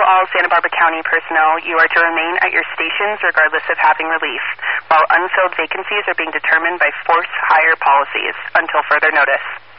all Santa Barbara County personnel, you are to remain at your stations regardless of having relief, while unfilled vacancies are being determined by force hire policies until further notice.